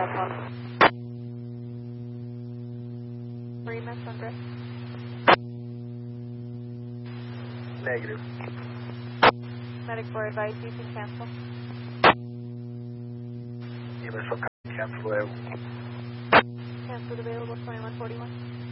call. Remus on grid. Negative. Medic 4 advice, you can cancel. EMS on cancel level. Cancel available 2141.